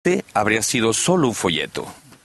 habría sido solo un folleto.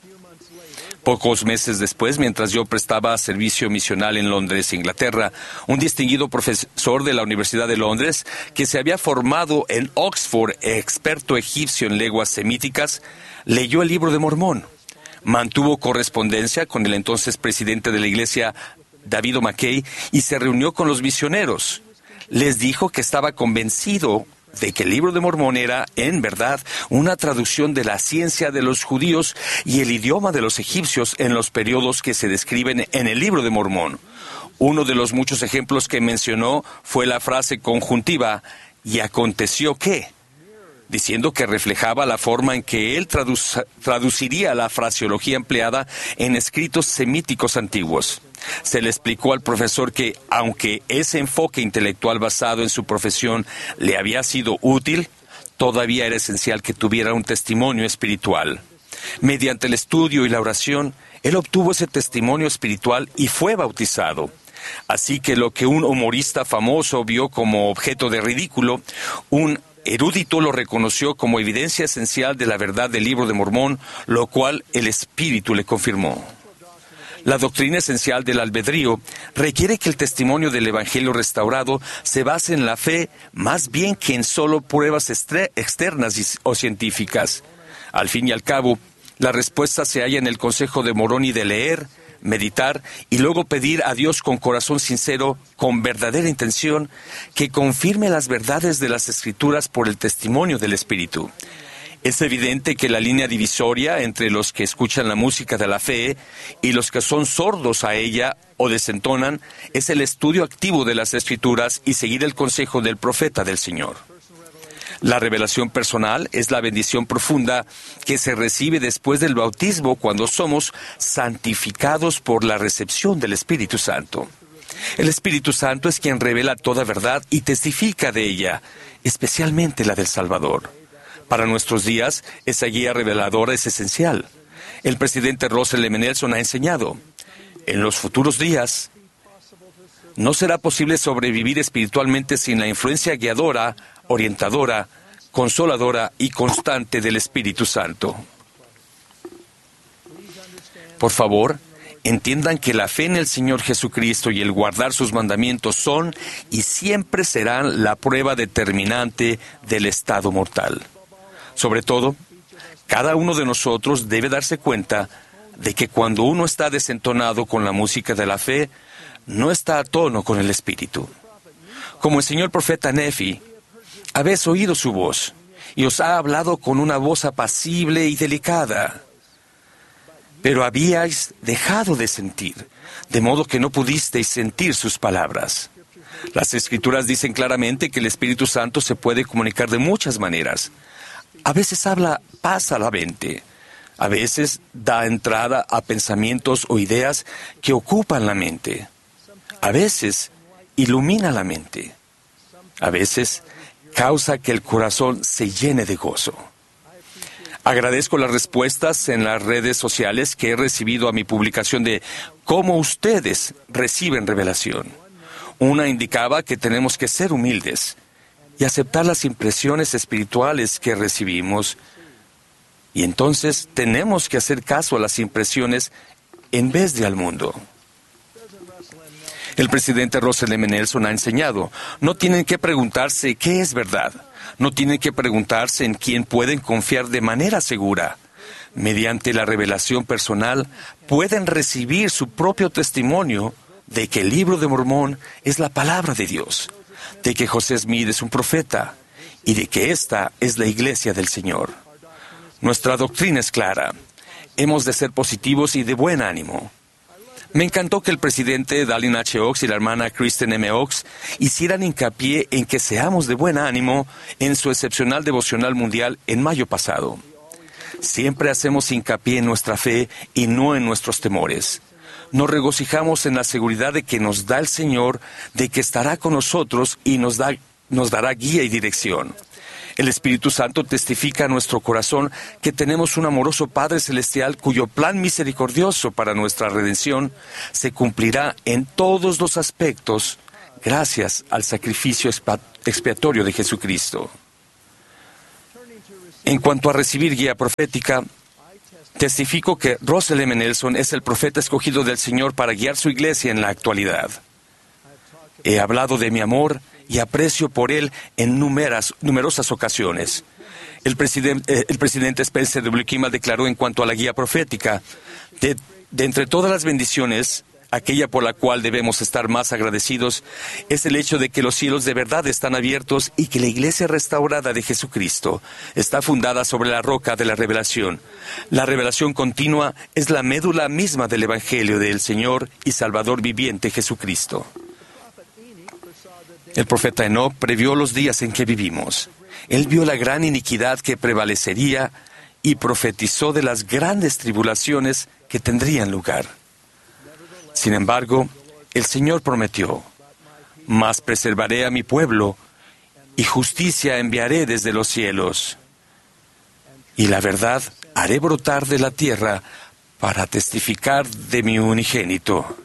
Pocos meses después, mientras yo prestaba servicio misional en Londres, Inglaterra, un distinguido profesor de la Universidad de Londres, que se había formado en Oxford, experto egipcio en lenguas semíticas, leyó el Libro de Mormón. Mantuvo correspondencia con el entonces presidente de la iglesia, David O'Mackey, y se reunió con los misioneros. Les dijo que estaba convencido de que el Libro de Mormón era, en verdad, una traducción de la ciencia de los judíos y el idioma de los egipcios en los periodos que se describen en el Libro de Mormón. Uno de los muchos ejemplos que mencionó fue la frase conjuntiva, «y aconteció que», diciendo que reflejaba la forma en que él traduciría la fraseología empleada en escritos semíticos antiguos. Se le explicó al profesor que, aunque ese enfoque intelectual basado en su profesión le había sido útil, todavía era esencial que tuviera un testimonio espiritual. Mediante el estudio y la oración, él obtuvo ese testimonio espiritual y fue bautizado. Así que lo que un humorista famoso vio como objeto de ridículo, un erudito lo reconoció como evidencia esencial de la verdad del Libro de Mormón, lo cual el Espíritu le confirmó. La doctrina esencial del albedrío requiere que el testimonio del Evangelio restaurado se base en la fe más bien que en solo pruebas externas o científicas. Al fin y al cabo, la respuesta se halla en el consejo de Moroni de leer, meditar y luego pedir a Dios con corazón sincero, con verdadera intención, que confirme las verdades de las Escrituras por el testimonio del Espíritu. Es evidente que la línea divisoria entre los que escuchan la música de la fe y los que son sordos a ella o desentonan es el estudio activo de las Escrituras y seguir el consejo del profeta del Señor. La revelación personal es la bendición profunda que se recibe después del bautismo cuando somos santificados por la recepción del Espíritu Santo. El Espíritu Santo es quien revela toda verdad y testifica de ella, especialmente la del Salvador. Para nuestros días, esa guía reveladora es esencial. El presidente Russell M. Nelson ha enseñado, en los futuros días, no será posible sobrevivir espiritualmente sin la influencia guiadora, orientadora, consoladora y constante del Espíritu Santo. Por favor, entiendan que la fe en el Señor Jesucristo y el guardar sus mandamientos son y siempre serán la prueba determinante del estado mortal. Sobre todo, cada uno de nosotros debe darse cuenta de que cuando uno está desentonado con la música de la fe, no está a tono con el Espíritu. Como el señor profeta Nefi, habéis oído su voz, y os ha hablado con una voz apacible y delicada. Pero habíais dejado de sentir, de modo que no pudisteis sentir sus palabras. Las Escrituras dicen claramente que el Espíritu Santo se puede comunicar de muchas maneras. A veces habla paz a la mente. A veces da entrada a pensamientos o ideas que ocupan la mente. A veces ilumina la mente. A veces causa que el corazón se llene de gozo. Agradezco las respuestas en las redes sociales que he recibido a mi publicación de cómo ustedes reciben revelación. Una indicaba que tenemos que ser humildes y aceptar las impresiones espirituales que recibimos. Y entonces tenemos que hacer caso a las impresiones en vez de al mundo. El presidente Russell M. Nelson ha enseñado, no tienen que preguntarse qué es verdad. No tienen que preguntarse en quién pueden confiar de manera segura. Mediante la revelación personal, pueden recibir su propio testimonio de que el Libro de Mormón es la palabra de Dios, de que José Smith es un profeta y de que esta es la iglesia del Señor. Nuestra doctrina es clara. Hemos de ser positivos y de buen ánimo. Me encantó que el presidente Dallin H. Oaks y la hermana Kristen M. Oaks hicieran hincapié en que seamos de buen ánimo en su excepcional devocional mundial en mayo pasado. Siempre hacemos hincapié en nuestra fe y no en nuestros temores. Nos regocijamos en la seguridad de que nos da el Señor, de que estará con nosotros y nos dará guía y dirección. El Espíritu Santo testifica a nuestro corazón que tenemos un amoroso Padre Celestial cuyo plan misericordioso para nuestra redención se cumplirá en todos los aspectos gracias al sacrificio expiatorio de Jesucristo. En cuanto a recibir guía profética, testifico que Russell M. Nelson es el profeta escogido del Señor para guiar su iglesia en la actualidad. He hablado de mi amor y aprecio por él en numerosas ocasiones. El presidente Spencer W. Kimball declaró en cuanto a la guía profética, de entre todas las bendiciones, aquella por la cual debemos estar más agradecidos es el hecho de que los cielos de verdad están abiertos y que la iglesia restaurada de Jesucristo está fundada sobre la roca de la revelación. La revelación continua es la médula misma del Evangelio del Señor y Salvador viviente Jesucristo. El profeta Enoc previó los días en que vivimos. Él vio la gran iniquidad que prevalecería y profetizó de las grandes tribulaciones que tendrían lugar. Sin embargo, el Señor prometió, «Mas preservaré a mi pueblo, y justicia enviaré desde los cielos, y la verdad haré brotar de la tierra para testificar de mi unigénito».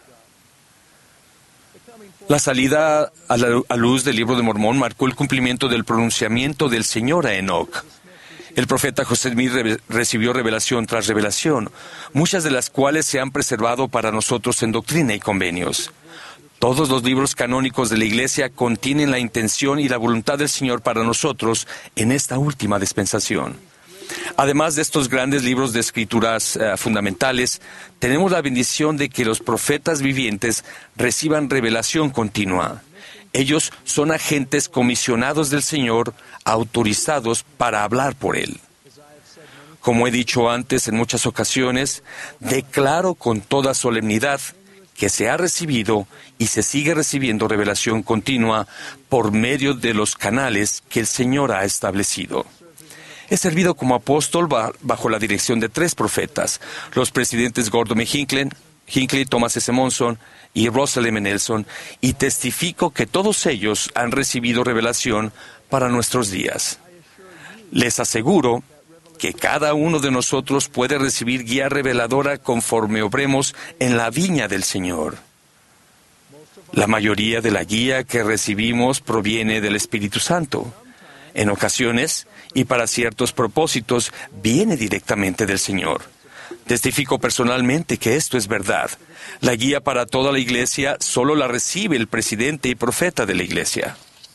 La salida a luz del Libro de Mormón marcó el cumplimiento del pronunciamiento del Señor a Enoc. El profeta José Smith recibió revelación tras revelación, muchas de las cuales se han preservado para nosotros en Doctrina y Convenios. Todos los libros canónicos de la Iglesia contienen la intención y la voluntad del Señor para nosotros en esta última dispensación. Además de estos grandes libros de escrituras fundamentales, tenemos la bendición de que los profetas vivientes reciban revelación continua. Ellos son agentes comisionados del Señor, autorizados para hablar por Él. Como he dicho antes en muchas ocasiones, declaro con toda solemnidad que se ha recibido y se sigue recibiendo revelación continua por medio de los canales que el Señor ha establecido. He servido como apóstol bajo la dirección de 3 profetas, los presidentes Gordon M. Hinckley, Thomas S. Monson y Russell M. Nelson, y testifico que todos ellos han recibido revelación para nuestros días. Les aseguro que cada uno de nosotros puede recibir guía reveladora conforme obremos en la viña del Señor. La mayoría de la guía que recibimos proviene del Espíritu Santo. En ocasiones, y para ciertos propósitos, viene directamente del Señor. Testifico personalmente que esto es verdad. La guía para toda la iglesia solo la recibe el presidente y profeta de la iglesia.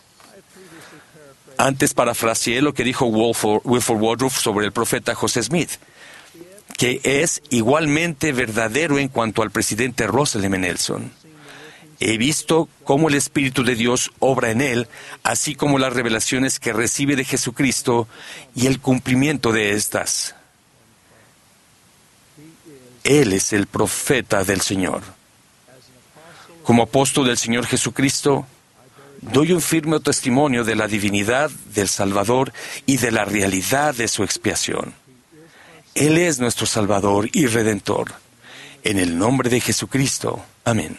Antes parafraseé lo que dijo Wilford Woodruff sobre el profeta José Smith, que es igualmente verdadero en cuanto al presidente Russell M. Nelson. He visto cómo el Espíritu de Dios obra en él, así como las revelaciones que recibe de Jesucristo y el cumplimiento de estas. Él es el profeta del Señor. Como apóstol del Señor Jesucristo, doy un firme testimonio de la divinidad del Salvador y de la realidad de su expiación. Él es nuestro Salvador y Redentor. En el nombre de Jesucristo. Amén.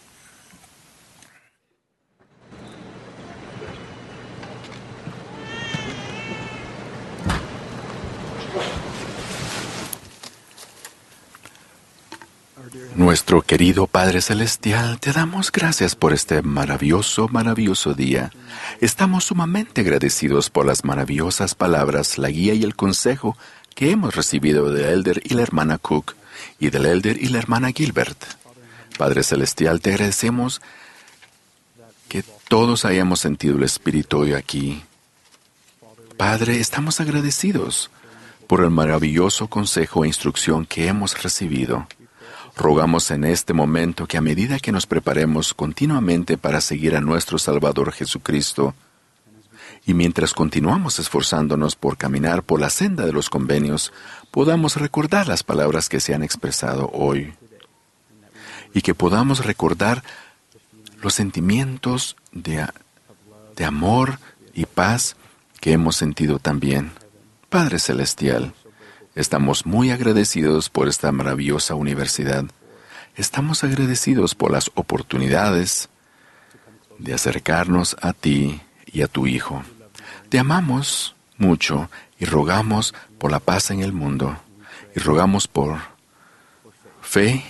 Nuestro querido Padre Celestial, te damos gracias por este maravilloso día. Estamos sumamente agradecidos por las maravillosas palabras, la guía y el consejo que hemos recibido del Elder y la hermana Cook y del Elder y la hermana Gilbert. Padre Celestial, te agradecemos que todos hayamos sentido el Espíritu hoy aquí. Padre, estamos agradecidos por el maravilloso consejo e instrucción que hemos recibido. Rogamos en este momento que a medida que nos preparemos continuamente para seguir a nuestro Salvador Jesucristo, y mientras continuamos esforzándonos por caminar por la senda de los convenios, podamos recordar las palabras que se han expresado hoy, y que podamos recordar los sentimientos de amor y paz que hemos sentido también. Padre Celestial, estamos muy agradecidos por esta maravillosa universidad. Estamos agradecidos por las oportunidades de acercarnos a ti y a tu Hijo. Te amamos mucho y rogamos por la paz en el mundo. Y rogamos por fe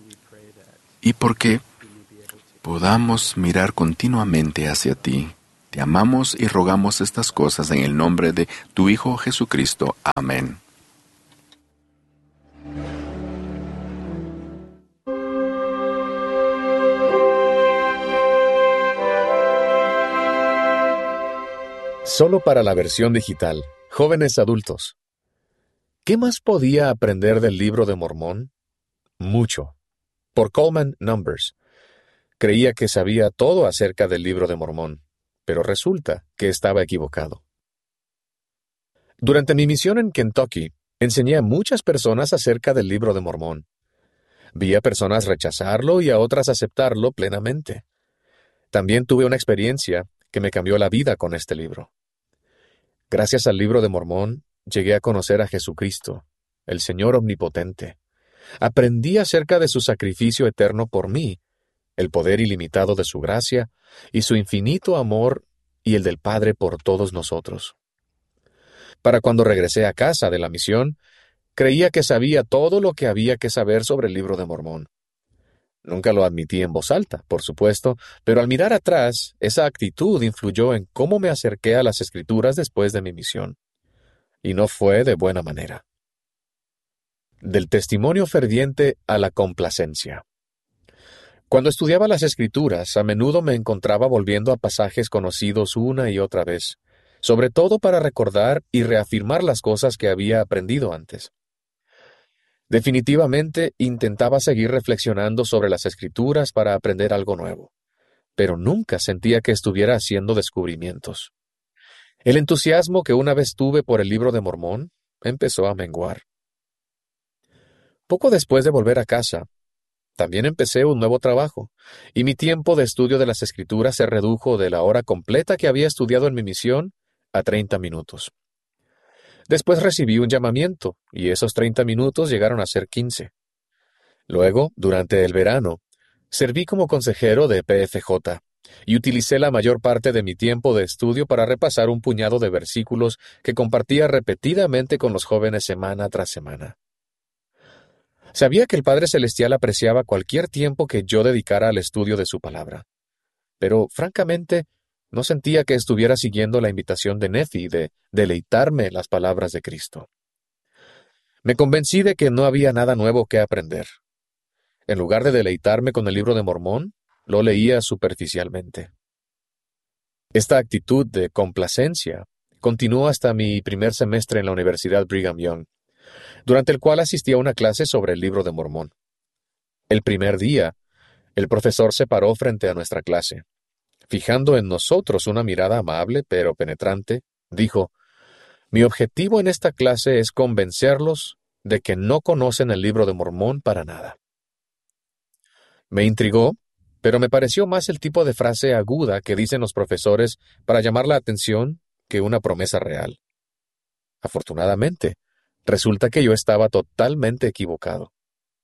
y porque podamos mirar continuamente hacia ti. Te amamos y rogamos estas cosas en el nombre de tu Hijo Jesucristo. Amén. Solo para la versión digital. Jóvenes adultos. ¿Qué más podía aprender del Libro de Mormón? Mucho. Por Coleman Numbers. Creía que sabía todo acerca del Libro de Mormón, pero resulta que estaba equivocado. Durante mi misión en Kentucky, enseñé a muchas personas acerca del Libro de Mormón. Vi a personas rechazarlo y a otras aceptarlo plenamente. También tuve una experiencia que me cambió la vida con este libro. Gracias al Libro de Mormón, llegué a conocer a Jesucristo, el Señor Omnipotente. Aprendí acerca de su sacrificio eterno por mí, el poder ilimitado de su gracia y su infinito amor y el del Padre por todos nosotros. Para cuando regresé a casa de la misión, creía que sabía todo lo que había que saber sobre el Libro de Mormón. Nunca lo admití en voz alta, por supuesto, pero al mirar atrás, esa actitud influyó en cómo me acerqué a las Escrituras después de mi misión. Y no fue de buena manera. Del testimonio ferviente a la complacencia. Cuando estudiaba las Escrituras, a menudo me encontraba volviendo a pasajes conocidos una y otra vez, sobre todo para recordar y reafirmar las cosas que había aprendido antes. Definitivamente intentaba seguir reflexionando sobre las Escrituras para aprender algo nuevo, pero nunca sentía que estuviera haciendo descubrimientos. El entusiasmo que una vez tuve por el Libro de Mormón empezó a menguar. Poco después de volver a casa, también empecé un nuevo trabajo, y mi tiempo de estudio de las Escrituras se redujo de la hora completa que había estudiado en mi misión a 30 minutos. Después recibí un llamamiento, y esos 30 minutos llegaron a ser 15. Luego, durante el verano, serví como consejero de PFJ, y utilicé la mayor parte de mi tiempo de estudio para repasar un puñado de versículos que compartía repetidamente con los jóvenes semana tras semana. Sabía que el Padre Celestial apreciaba cualquier tiempo que yo dedicara al estudio de su palabra, pero, francamente, no sentía que estuviera siguiendo la invitación de Nefi de deleitarme en las palabras de Cristo. Me convencí de que no había nada nuevo que aprender. En lugar de deleitarme con el Libro de Mormón, lo leía superficialmente. Esta actitud de complacencia continuó hasta mi primer semestre en la Universidad Brigham Young, durante el cual asistí a una clase sobre el Libro de Mormón. El primer día, el profesor se paró frente a nuestra clase. Fijando en nosotros una mirada amable pero penetrante, dijo: «Mi objetivo en esta clase es convencerlos de que no conocen el Libro de Mormón para nada». Me intrigó, pero me pareció más el tipo de frase aguda que dicen los profesores para llamar la atención que una promesa real. Afortunadamente, resulta que yo estaba totalmente equivocado.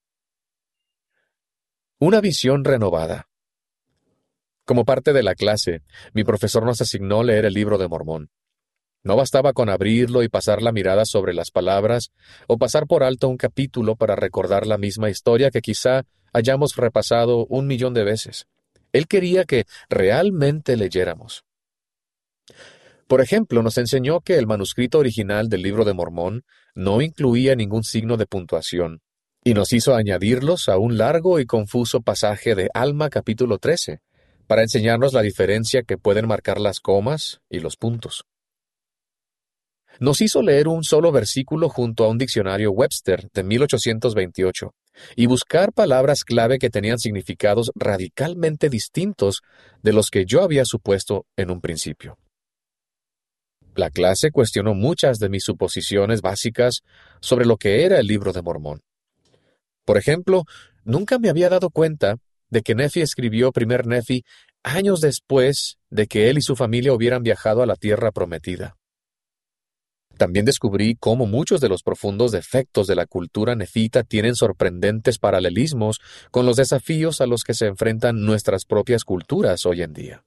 Una visión renovada. Como parte de la clase, mi profesor nos asignó leer el Libro de Mormón. No bastaba con abrirlo y pasar la mirada sobre las palabras o pasar por alto un capítulo para recordar la misma historia que quizá hayamos repasado 1.000.000 de veces. Él quería que realmente leyéramos. Por ejemplo, nos enseñó que el manuscrito original del Libro de Mormón no incluía ningún signo de puntuación, y nos hizo añadirlos a un largo y confuso pasaje de Alma capítulo 13, para enseñarnos la diferencia que pueden marcar las comas y los puntos. Nos hizo leer un solo versículo junto a un diccionario Webster de 1828 y buscar palabras clave que tenían significados radicalmente distintos de los que yo había supuesto en un principio. La clase cuestionó muchas de mis suposiciones básicas sobre lo que era el Libro de Mormón. Por ejemplo, nunca me había dado cuenta de que Nefi escribió Primer Nefi años después de que él y su familia hubieran viajado a la Tierra Prometida. También descubrí cómo muchos de los profundos defectos de la cultura nefita tienen sorprendentes paralelismos con los desafíos a los que se enfrentan nuestras propias culturas hoy en día.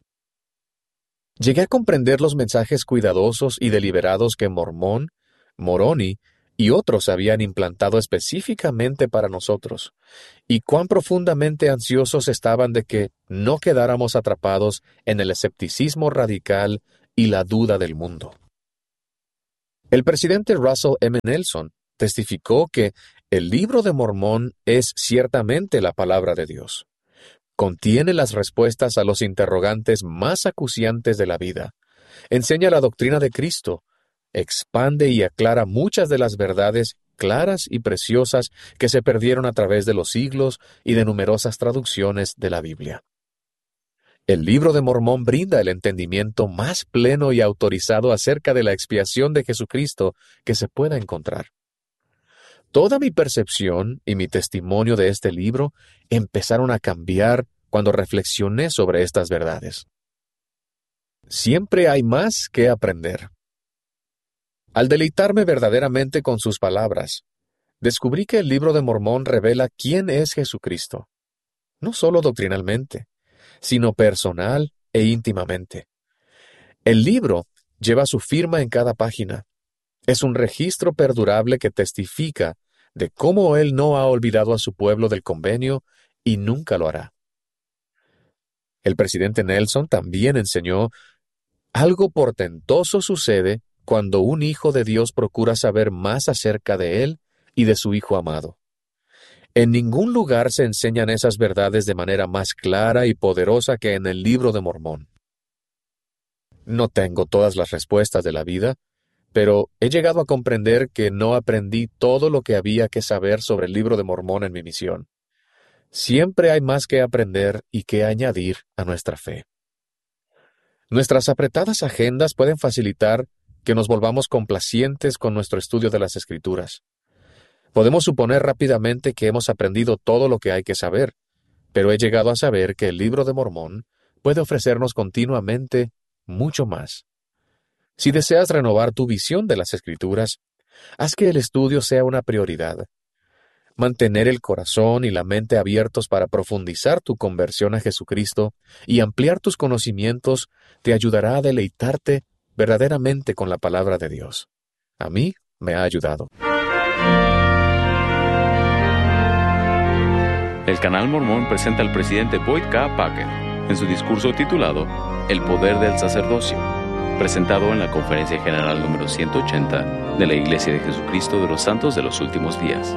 Llegué a comprender los mensajes cuidadosos y deliberados que Mormón, Moroni y otros habían implantado específicamente para nosotros, y cuán profundamente ansiosos estaban de que no quedáramos atrapados en el escepticismo radical y la duda del mundo. El presidente Russell M. Nelson testificó que el Libro de Mormón es ciertamente la palabra de Dios. Contiene las respuestas a los interrogantes más acuciantes de la vida. Enseña la doctrina de Cristo. Expande y aclara muchas de las verdades claras y preciosas que se perdieron a través de los siglos y de numerosas traducciones de la Biblia. El Libro de Mormón brinda el entendimiento más pleno y autorizado acerca de la expiación de Jesucristo que se pueda encontrar. Toda mi percepción y mi testimonio de este libro empezaron a cambiar cuando reflexioné sobre estas verdades. Siempre hay más que aprender. Al deleitarme verdaderamente con sus palabras, descubrí que el Libro de Mormón revela quién es Jesucristo, no solo doctrinalmente, sino personal e íntimamente. El libro lleva su firma en cada página. Es un registro perdurable que testifica de cómo Él no ha olvidado a su pueblo del convenio y nunca lo hará. El presidente Nelson también enseñó: algo portentoso sucede cuando un hijo de Dios procura saber más acerca de Él y de su Hijo amado. En ningún lugar se enseñan esas verdades de manera más clara y poderosa que en el Libro de Mormón. No tengo todas las respuestas de la vida, pero he llegado a comprender que no aprendí todo lo que había que saber sobre el Libro de Mormón en mi misión. Siempre hay más que aprender y que añadir a nuestra fe. Nuestras apretadas agendas pueden facilitar que nos volvamos complacientes con nuestro estudio de las Escrituras. Podemos suponer rápidamente que hemos aprendido todo lo que hay que saber, pero he llegado a saber que el Libro de Mormón puede ofrecernos continuamente mucho más. Si deseas renovar tu visión de las Escrituras, haz que el estudio sea una prioridad. Mantener el corazón y la mente abiertos para profundizar tu conversión a Jesucristo y ampliar tus conocimientos te ayudará a deleitarte verdaderamente con la palabra de Dios. A mí me ha ayudado. El Canal Mormón presenta al presidente Boyd K. Packer en su discurso titulado El poder del sacerdocio, presentado en la Conferencia General número 180 de la Iglesia de Jesucristo de los Santos de los Últimos Días.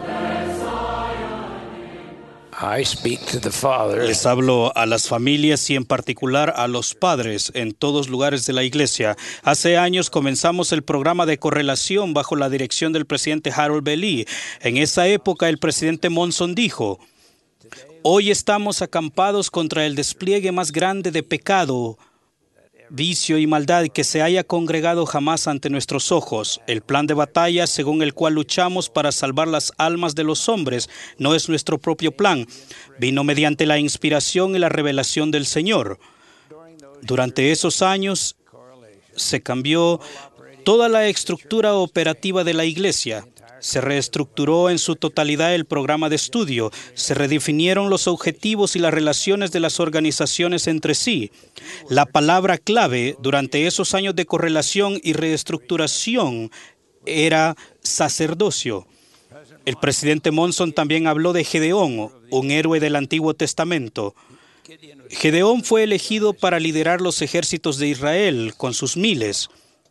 Les hablo a las familias y en particular a los padres en todos lugares de la iglesia. Hace años comenzamos el programa de correlación bajo la dirección del presidente Harold B. Lee. En esa época el presidente Monson dijo: hoy estamos acampados contra el despliegue más grande de pecado, vicio y maldad que se haya congregado jamás ante nuestros ojos. El plan de batalla según el cual luchamos para salvar las almas de los hombres no es nuestro propio plan. Vino mediante la inspiración y la revelación del Señor. Durante esos años se cambió toda la estructura operativa de la iglesia. Se reestructuró en su totalidad el programa de estudio, se redefinieron los objetivos y las relaciones de las organizaciones entre sí. La palabra clave durante esos años de correlación y reestructuración era sacerdocio. El presidente Monson también habló de Gedeón, un héroe del Antiguo Testamento. Gedeón fue elegido para liderar los ejércitos de Israel con sus miles,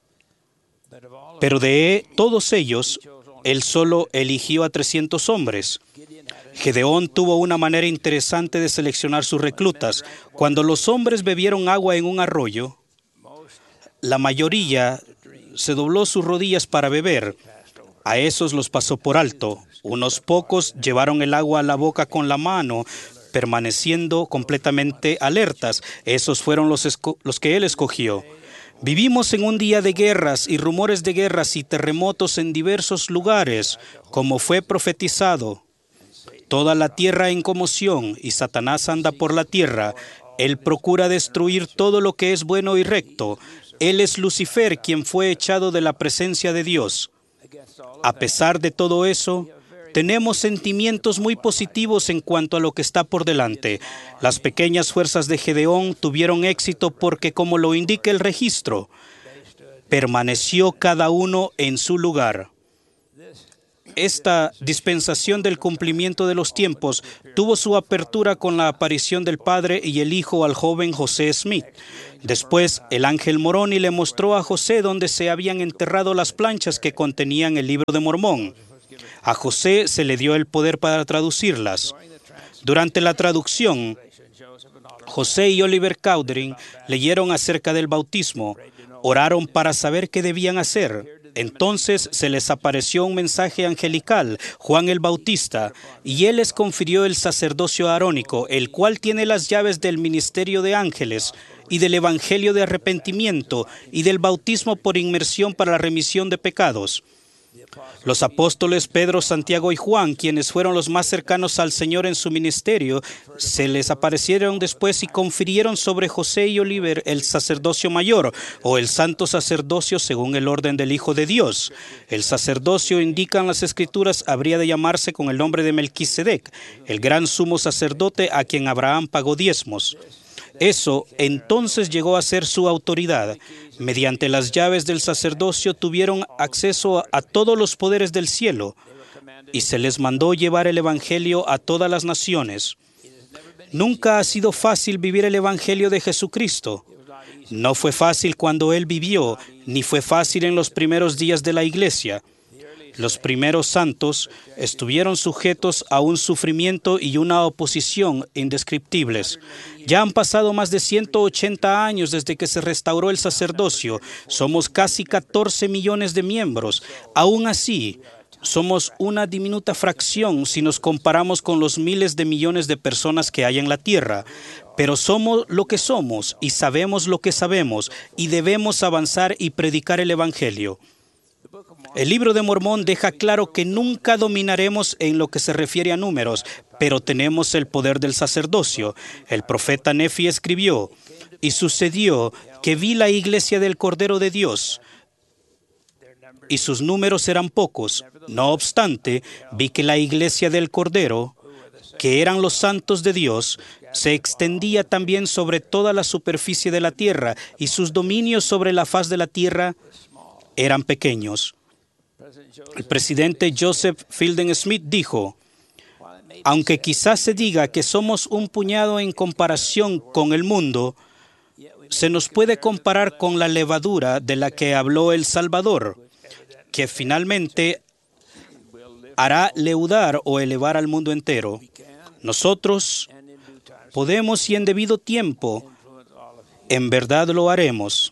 pero de todos ellos, él solo eligió a 300 hombres. Gedeón tuvo una manera interesante de seleccionar sus reclutas. Cuando los hombres bebieron agua en un arroyo, la mayoría se dobló sus rodillas para beber. A esos los pasó por alto. Unos pocos llevaron el agua a la boca con la mano, permaneciendo completamente alertas. Esos fueron los que él escogió. Vivimos en un día de guerras y rumores de guerras y terremotos en diversos lugares, como fue profetizado. Toda la tierra en conmoción y Satanás anda por la tierra. Él procura destruir todo lo que es bueno y recto. Él es Lucifer, quien fue echado de la presencia de Dios. A pesar de todo eso, tenemos sentimientos muy positivos en cuanto a lo que está por delante. Las pequeñas fuerzas de Gedeón tuvieron éxito porque, como lo indica el registro, permaneció cada uno en su lugar. Esta dispensación del cumplimiento de los tiempos tuvo su apertura con la aparición del Padre y el Hijo al joven José Smith. Después, el ángel Moroni le mostró a José dónde se habían enterrado las planchas que contenían el libro de Mormón. A José se le dio el poder para traducirlas. Durante la traducción, José y Oliver Cowdery leyeron acerca del bautismo, oraron para saber qué debían hacer. Entonces se les apareció un mensaje angelical, Juan el Bautista, y él les confirió el sacerdocio arónico, el cual tiene las llaves del ministerio de ángeles y del evangelio de arrepentimiento y del bautismo por inmersión para la remisión de pecados. Los apóstoles Pedro, Santiago y Juan, quienes fueron los más cercanos al Señor en su ministerio, se les aparecieron después y confirieron sobre José y Oliver el sacerdocio mayor o el santo sacerdocio según el orden del Hijo de Dios. El sacerdocio, indican las Escrituras, habría de llamarse con el nombre de Melquisedec, el gran sumo sacerdote a quien Abraham pagó diezmos. Eso entonces llegó a ser su autoridad. Mediante las llaves del sacerdocio tuvieron acceso a todos los poderes del cielo y se les mandó llevar el evangelio a todas las naciones. Nunca ha sido fácil vivir el evangelio de Jesucristo. No fue fácil cuando Él vivió, ni fue fácil en los primeros días de la iglesia. Los primeros santos estuvieron sujetos a un sufrimiento y una oposición indescriptibles. Ya han pasado más de 180 años desde que se restauró el sacerdocio. Somos casi 14 millones de miembros. Aún así, somos una diminuta fracción si nos comparamos con los miles de millones de personas que hay en la tierra. Pero somos lo que somos y sabemos lo que sabemos y debemos avanzar y predicar el evangelio. El libro de Mormón deja claro que nunca dominaremos en lo que se refiere a números, pero tenemos el poder del sacerdocio. El profeta Nefi escribió, y sucedió que vi la iglesia del Cordero de Dios, y sus números eran pocos. No obstante, vi que la iglesia del Cordero, que eran los santos de Dios, se extendía también sobre toda la superficie de la tierra, y sus dominios sobre la faz de la tierra eran pequeños. El presidente Joseph Fielding Smith dijo, aunque quizás se diga que somos un puñado en comparación con el mundo, se nos puede comparar con la levadura de la que habló el Salvador, que finalmente hará leudar o elevar al mundo entero. Nosotros podemos y en debido tiempo, en verdad lo haremos.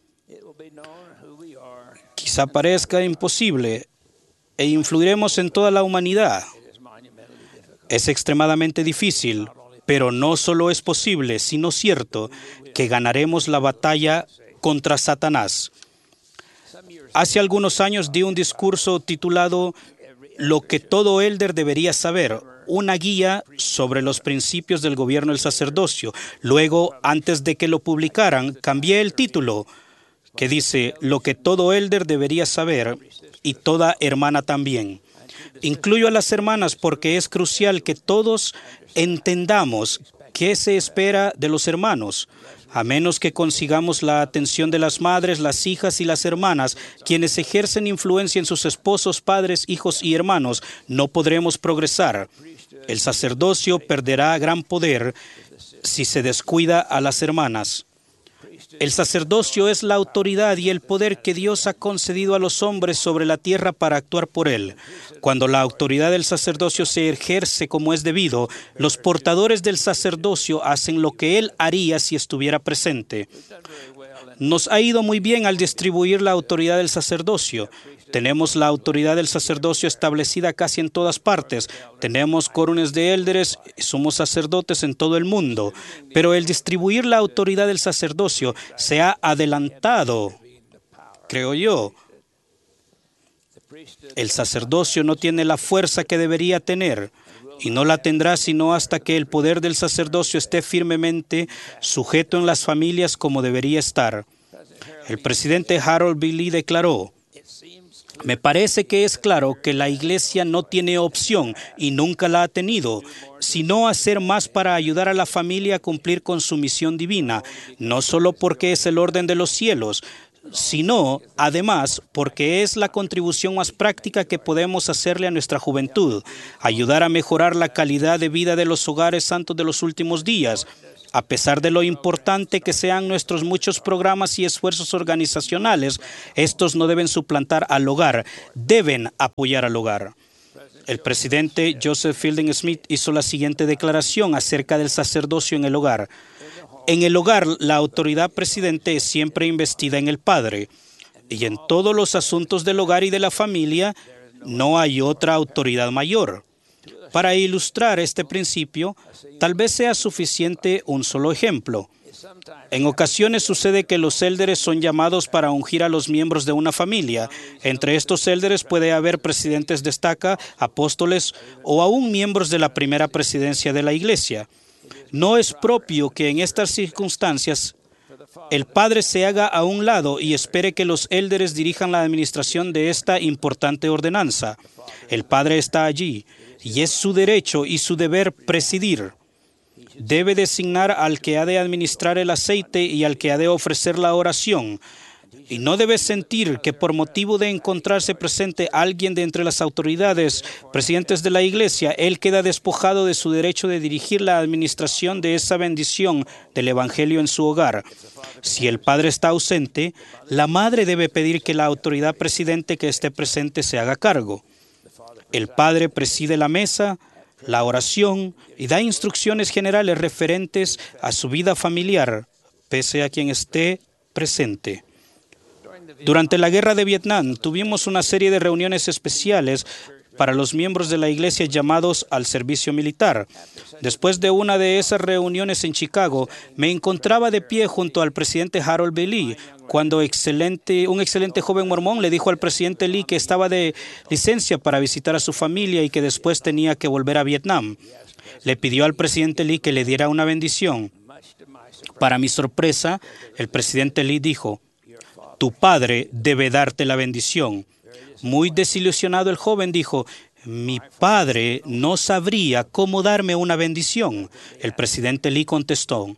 Quizá parezca imposible e influiremos en toda la humanidad. Es extremadamente difícil, pero no solo es posible, sino cierto, que ganaremos la batalla contra Satanás. Hace algunos años di un discurso titulado Lo que todo élder debería saber, una guía sobre los principios del gobierno del sacerdocio. Luego, antes de que lo publicaran, cambié el título, que dice, lo que todo élder debería saber y toda hermana también. Incluyo a las hermanas porque es crucial que todos entendamos qué se espera de los hermanos, a menos que consigamos la atención de las madres, las hijas y las hermanas, quienes ejercen influencia en sus esposos, padres, hijos y hermanos, no podremos progresar. El sacerdocio perderá gran poder si se descuida a las hermanas. El sacerdocio es la autoridad y el poder que Dios ha concedido a los hombres sobre la tierra para actuar por Él. Cuando la autoridad del sacerdocio se ejerce como es debido, los portadores del sacerdocio hacen lo que Él haría si estuviera presente. Nos ha ido muy bien al distribuir la autoridad del sacerdocio. Tenemos la autoridad del sacerdocio establecida casi en todas partes. Tenemos corones de élderes, somos sacerdotes en todo el mundo. Pero el distribuir la autoridad del sacerdocio se ha adelantado, creo yo. El sacerdocio no tiene la fuerza que debería tener y no la tendrá sino hasta que el poder del sacerdocio esté firmemente sujeto en las familias como debería estar. El presidente Harold B. Lee declaró, me parece que es claro que la Iglesia no tiene opción, y nunca la ha tenido, sino hacer más para ayudar a la familia a cumplir con su misión divina, no solo porque es el orden de los cielos, sino, además, porque es la contribución más práctica que podemos hacerle a nuestra juventud, ayudar a mejorar la calidad de vida de los hogares santos de los últimos días. A pesar de lo importante que sean nuestros muchos programas y esfuerzos organizacionales, estos no deben suplantar al hogar, deben apoyar al hogar. El presidente Joseph Fielding Smith hizo la siguiente declaración acerca del sacerdocio en el hogar. En el hogar, la autoridad presidente es siempre investida en el padre, y en todos los asuntos del hogar y de la familia no hay otra autoridad mayor. Para ilustrar este principio, tal vez sea suficiente un solo ejemplo. En ocasiones sucede que los élderes son llamados para ungir a los miembros de una familia. Entre estos élderes puede haber presidentes de estaca, apóstoles o aún miembros de la primera presidencia de la iglesia. No es propio que en estas circunstancias el padre se haga a un lado y espere que los élderes dirijan la administración de esta importante ordenanza. El padre está allí y es su derecho y su deber presidir. Debe designar al que ha de administrar el aceite y al que ha de ofrecer la oración. Y no debe sentir que por motivo de encontrarse presente alguien de entre las autoridades, presidentes de la iglesia, él queda despojado de su derecho de dirigir la administración de esa bendición del evangelio en su hogar. Si el padre está ausente, la madre debe pedir que la autoridad presidente que esté presente se haga cargo. El padre preside la mesa, la oración y da instrucciones generales referentes a su vida familiar, pese a quien esté presente. Durante la guerra de Vietnam tuvimos una serie de reuniones especiales para los miembros de la iglesia llamados al servicio militar. Después de una de esas reuniones en Chicago, me encontraba de pie junto al presidente Harold B. Lee, cuando un excelente joven mormón le dijo al presidente Lee que estaba de licencia para visitar a su familia y que después tenía que volver a Vietnam. Le pidió al presidente Lee que le diera una bendición. Para mi sorpresa, el presidente Lee dijo: "Tu padre debe darte la bendición". Muy desilusionado el joven dijo: "Mi padre no sabría cómo darme una bendición". El presidente Lee contestó: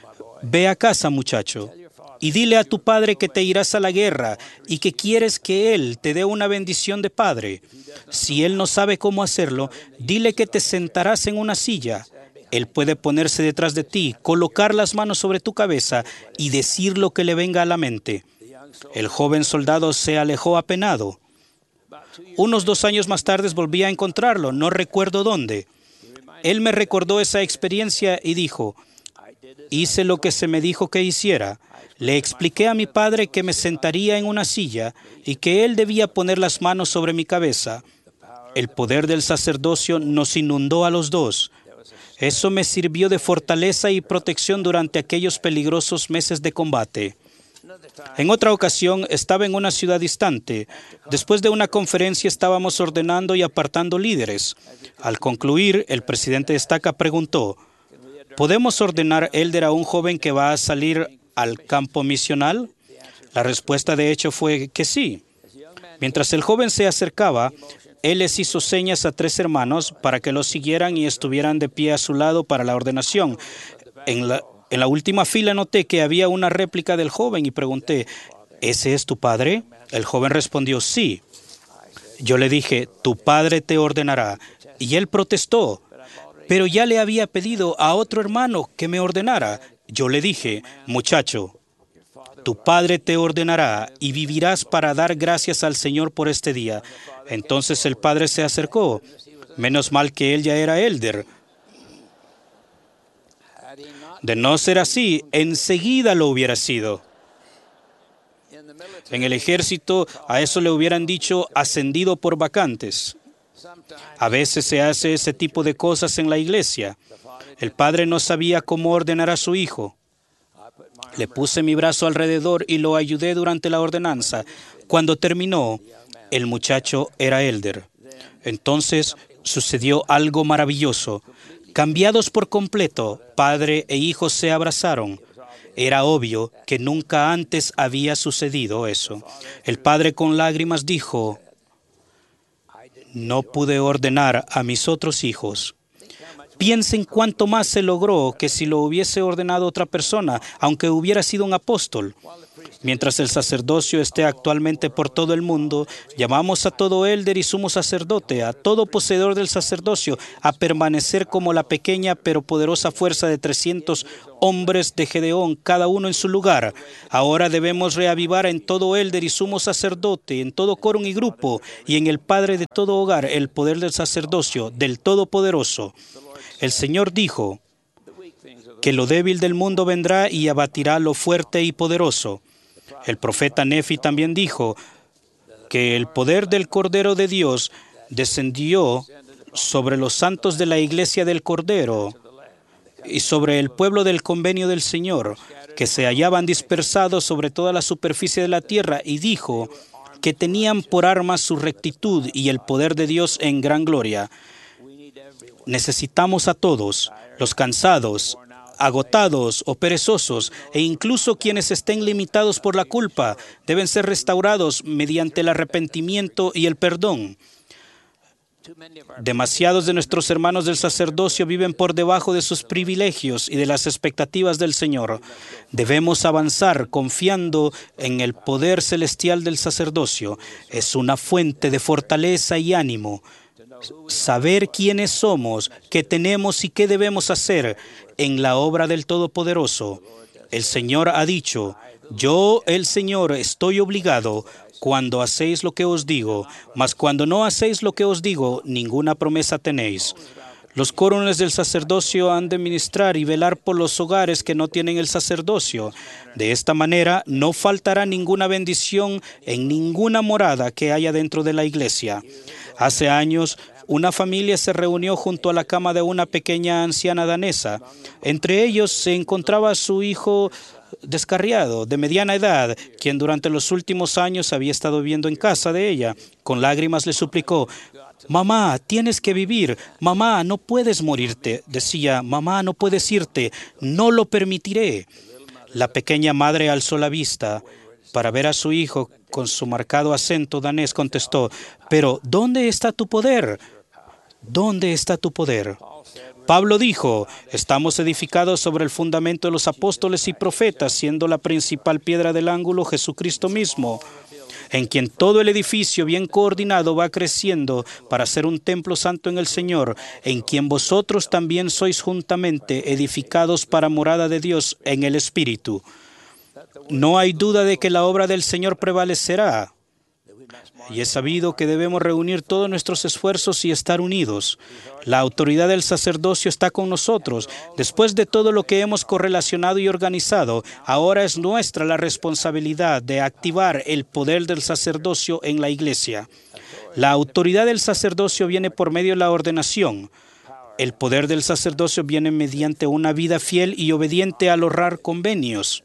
"Ve a casa, muchacho, y dile a tu padre que te irás a la guerra y que quieres que él te dé una bendición de padre. Si él no sabe cómo hacerlo, dile que te sentarás en una silla. Él puede ponerse detrás de ti, colocar las manos sobre tu cabeza y decir lo que le venga a la mente". El joven soldado se alejó apenado. Unos 2 años más tarde volví a encontrarlo, no recuerdo dónde. Él me recordó esa experiencia y dijo: "Hice lo que se me dijo que hiciera. Le expliqué a mi padre que me sentaría en una silla y que él debía poner las manos sobre mi cabeza. El poder del sacerdocio nos inundó a los dos. Eso me sirvió de fortaleza y protección durante aquellos peligrosos meses de combate". En otra ocasión estaba en una ciudad distante. Después de una conferencia estábamos ordenando y apartando líderes. Al concluir, el presidente de estaca preguntó: ¿podemos ordenar élder a un joven que va a salir al campo misional? La respuesta de hecho fue que sí. Mientras el joven se acercaba, él les hizo señas a 3 hermanos para que lo siguieran y estuvieran de pie a su lado para la ordenación. En la última fila noté que había una réplica del joven y pregunté: ¿ese es tu padre? El joven respondió: sí. Yo le dije: tu padre te ordenará. Y él protestó: pero ya le había pedido a otro hermano que me ordenara. Yo le dije: muchacho, tu padre te ordenará y vivirás para dar gracias al Señor por este día. Entonces el padre se acercó. Menos mal que él ya era élder. De no ser así, enseguida lo hubiera sido. En el ejército, a eso le hubieran dicho ascendido por vacantes. A veces se hace ese tipo de cosas en la iglesia. El padre no sabía cómo ordenar a su hijo. Le puse mi brazo alrededor y lo ayudé durante la ordenanza. Cuando terminó, el muchacho era élder. Entonces sucedió algo maravilloso. Cambiados por completo, padre e hijo se abrazaron. Era obvio que nunca antes había sucedido eso. El padre con lágrimas dijo: no pude ordenar a mis otros hijos. Piensen cuánto más se logró que si lo hubiese ordenado otra persona, aunque hubiera sido un apóstol. Mientras el sacerdocio esté actualmente por todo el mundo, llamamos a todo élder y sumo sacerdote, a todo poseedor del sacerdocio, a permanecer como la pequeña pero poderosa fuerza de 300 hombres de Gedeón, cada uno en su lugar. Ahora debemos reavivar en todo élder y sumo sacerdote, en todo quórum y grupo, y en el Padre de todo hogar, el poder del sacerdocio, del Todopoderoso. El Señor dijo que lo débil del mundo vendrá y abatirá lo fuerte y poderoso. El profeta Nefi también dijo que el poder del Cordero de Dios descendió sobre los santos de la iglesia del Cordero y sobre el pueblo del convenio del Señor, que se hallaban dispersados sobre toda la superficie de la tierra, y dijo que tenían por armas su rectitud y el poder de Dios en gran gloria. Necesitamos a todos, los cansados, agotados o perezosos, e incluso quienes estén limitados por la culpa, deben ser restaurados mediante el arrepentimiento y el perdón. Demasiados de nuestros hermanos del sacerdocio viven por debajo de sus privilegios y de las expectativas del Señor. Debemos avanzar confiando en el poder celestial del sacerdocio. Es una fuente de fortaleza y ánimo. Saber quiénes somos, qué tenemos y qué debemos hacer en la obra del Todopoderoso. El Señor ha dicho: yo, el Señor, estoy obligado cuando hacéis lo que os digo, mas cuando no hacéis lo que os digo, ninguna promesa tenéis. Los corones del sacerdocio han de ministrar y velar por los hogares que no tienen el sacerdocio. De esta manera, no faltará ninguna bendición en ninguna morada que haya dentro de la iglesia. Hace años, una familia se reunió junto a la cama de una pequeña anciana danesa. Entre ellos se encontraba su hijo descarriado, de mediana edad, quien durante los últimos años había estado viviendo en casa de ella. Con lágrimas le suplicó: «Mamá, tienes que vivir. Mamá, no puedes morirte». Decía: «Mamá, no puedes irte. No lo permitiré». La pequeña madre alzó la vista para ver a su hijo. Con su marcado acento danés contestó: «Pero, ¿dónde está tu poder? ¿Dónde está tu poder?». Pablo dijo: «Estamos edificados sobre el fundamento de los apóstoles y profetas, siendo la principal piedra del ángulo Jesucristo mismo, en quien todo el edificio bien coordinado va creciendo para ser un templo santo en el Señor, en quien vosotros también sois juntamente edificados para morada de Dios en el Espíritu». No hay duda de que la obra del Señor prevalecerá. Y es sabido que debemos reunir todos nuestros esfuerzos y estar unidos. La autoridad del sacerdocio está con nosotros. Después de todo lo que hemos correlacionado y organizado, ahora es nuestra la responsabilidad de activar el poder del sacerdocio en la iglesia. La autoridad del sacerdocio viene por medio de la ordenación. El poder del sacerdocio viene mediante una vida fiel y obediente al honrar convenios.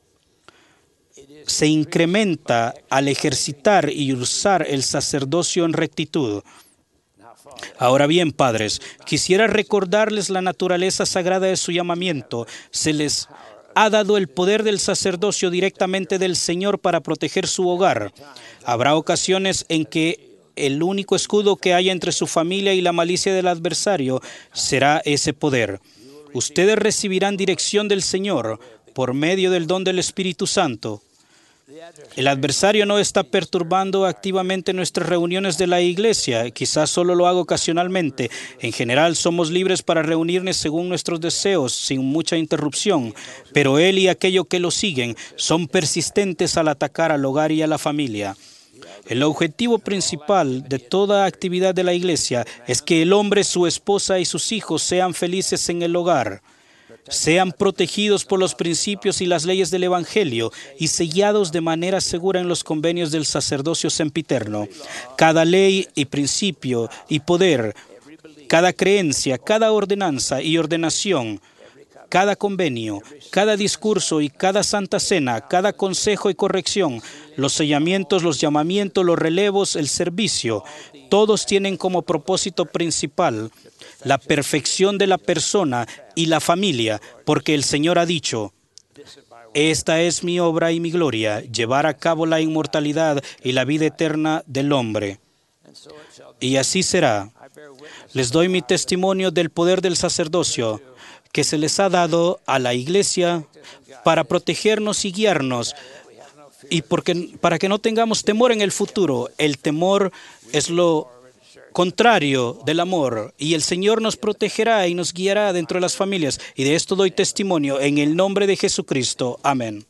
Se incrementa al ejercitar y usar el sacerdocio en rectitud. Ahora bien, padres, quisiera recordarles la naturaleza sagrada de su llamamiento. Se les ha dado el poder del sacerdocio directamente del Señor para proteger su hogar. Habrá ocasiones en que el único escudo que haya entre su familia y la malicia del adversario será ese poder. Ustedes recibirán dirección del Señor por medio del don del Espíritu Santo. El adversario no está perturbando activamente nuestras reuniones de la iglesia. Quizás solo lo haga ocasionalmente. En general, somos libres para reunirnos según nuestros deseos, sin mucha interrupción. Pero él y aquellos que lo siguen son persistentes al atacar al hogar y a la familia. El objetivo principal de toda actividad de la iglesia es que el hombre, su esposa y sus hijos sean felices en el hogar. Sean protegidos por los principios y las leyes del Evangelio y sellados de manera segura en los convenios del sacerdocio sempiterno. Cada ley y principio y poder, cada creencia, cada ordenanza y ordenación, cada convenio, cada discurso y cada santa cena, cada consejo y corrección, los sellamientos, los llamamientos, los relevos, el servicio, todos tienen como propósito principal la perfección de la persona y la familia, porque el Señor ha dicho: «Esta es mi obra y mi gloria, llevar a cabo la inmortalidad y la vida eterna del hombre». Y así será. Les doy mi testimonio del poder del sacerdocio que se les ha dado a la Iglesia para protegernos y guiarnos, y para que no tengamos temor en el futuro. El temor es lo contrario del amor, y el Señor nos protegerá y nos guiará dentro de las familias. Y de esto doy testimonio en el nombre de Jesucristo. Amén.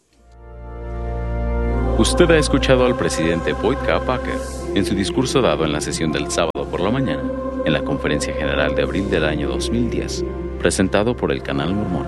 Usted ha escuchado al presidente Boyd K. Packer en su discurso dado en la sesión del sábado por la mañana en la Conferencia General de abril del año 2010, presentado por el Canal Mormón.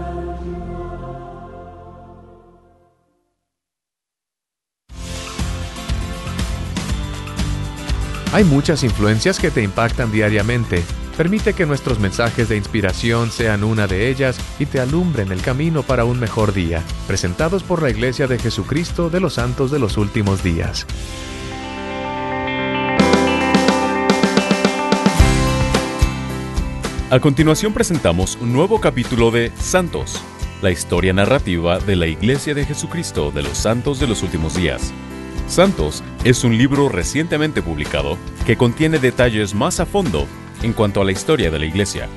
Hay muchas influencias que te impactan diariamente. Permite que nuestros mensajes de inspiración sean una de ellas y te alumbren el camino para un mejor día. Presentados por la Iglesia de Jesucristo de los Santos de los Últimos Días. A continuación presentamos un nuevo capítulo de Santos, la historia narrativa de la Iglesia de Jesucristo de los Santos de los Últimos Días. Santos es un libro recientemente publicado que contiene detalles más a fondo en cuanto a la historia de la Iglesia.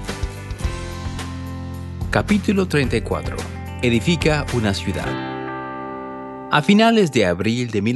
Capítulo 34. Edifica una ciudad. A finales de abril de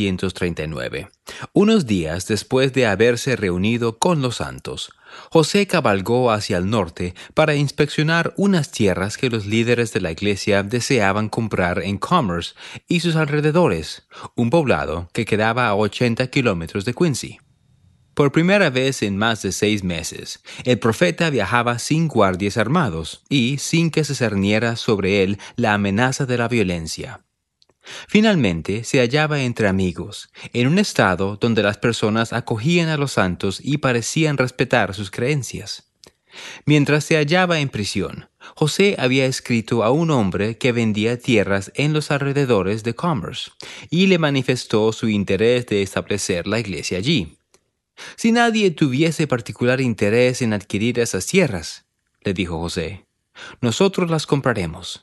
1839, unos días después de haberse reunido con los santos, José cabalgó hacia el norte para inspeccionar unas tierras que los líderes de la iglesia deseaban comprar en Commerce y sus alrededores, un poblado que quedaba a 80 kilómetros de Quincy. Por primera vez en más de 6 meses, el profeta viajaba sin guardias armados y sin que se cerniera sobre él la amenaza de la violencia. Finalmente se hallaba entre amigos, en un estado donde las personas acogían a los santos y parecían respetar sus creencias. Mientras se hallaba en prisión, José había escrito a un hombre que vendía tierras en los alrededores de Commerce y le manifestó su interés de establecer la iglesia allí. «Si nadie tuviese particular interés en adquirir esas tierras», le dijo José, «nosotros las compraremos».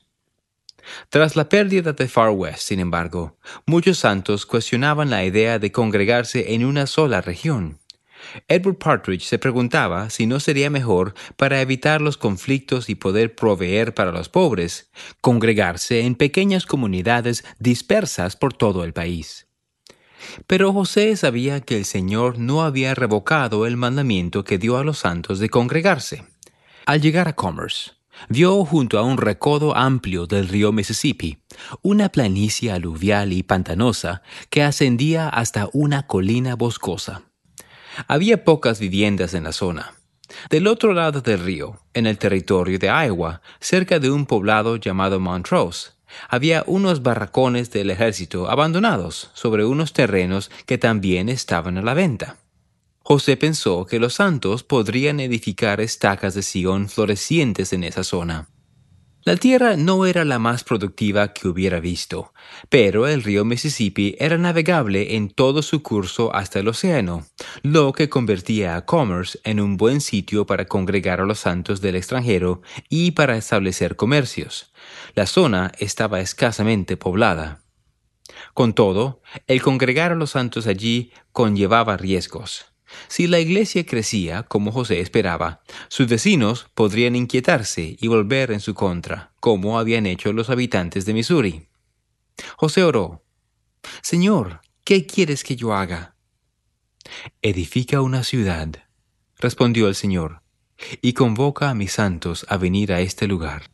Tras la pérdida de Far West, sin embargo, muchos santos cuestionaban la idea de congregarse en una sola región. Edward Partridge se preguntaba si no sería mejor, para evitar los conflictos y poder proveer para los pobres, congregarse en pequeñas comunidades dispersas por todo el país. Pero José sabía que el Señor no había revocado el mandamiento que dio a los santos de congregarse. Al llegar a Commerce, vio junto a un recodo amplio del río Mississippi una planicie aluvial y pantanosa que ascendía hasta una colina boscosa. Había pocas viviendas en la zona. Del otro lado del río, en el territorio de Iowa, cerca de un poblado llamado Montrose, había unos barracones del ejército abandonados sobre unos terrenos que también estaban a la venta. José pensó que los santos podrían edificar estacas de Sion florecientes en esa zona. La tierra no era la más productiva que hubiera visto, pero el río Mississippi era navegable en todo su curso hasta el océano, lo que convertía a Commerce en un buen sitio para congregar a los santos del extranjero y para establecer comercios. La zona estaba escasamente poblada. Con todo, el congregar a los santos allí conllevaba riesgos. Si la iglesia crecía como José esperaba, sus vecinos podrían inquietarse y volver en su contra, como habían hecho los habitantes de Missouri. José oró: «Señor, ¿qué quieres que yo haga?» «Edifica una ciudad», respondió el Señor, «y convoca a mis santos a venir a este lugar».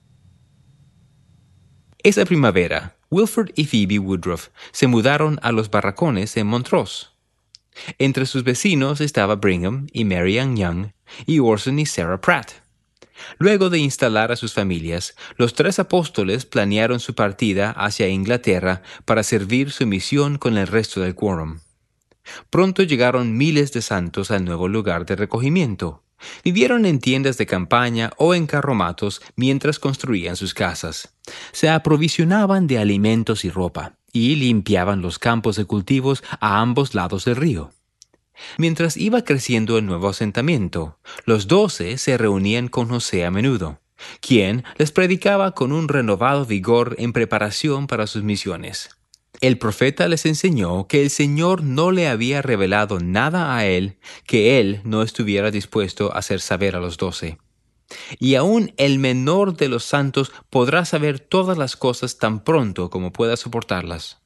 Esa primavera, Wilford y Phoebe Woodruff se mudaron a los barracones en Montrose. Entre sus vecinos estaba Brigham y Mary Ann Young y Orson y Sarah Pratt. Luego de instalar a sus familias, los 3 apóstoles planearon su partida hacia Inglaterra para servir su misión con el resto del quórum. Pronto llegaron miles de santos al nuevo lugar de recogimiento. Vivieron en tiendas de campaña o en carromatos mientras construían sus casas. Se aprovisionaban de alimentos y ropa, y limpiaban los campos de cultivos a ambos lados del río. Mientras iba creciendo el nuevo asentamiento, los 12 se reunían con José a menudo, quien les predicaba con un renovado vigor en preparación para sus misiones. El profeta les enseñó que el Señor no le había revelado nada a él que él no estuviera dispuesto a hacer saber a los 12. Y aún el menor de los santos podrá saber todas las cosas tan pronto como pueda soportarlas.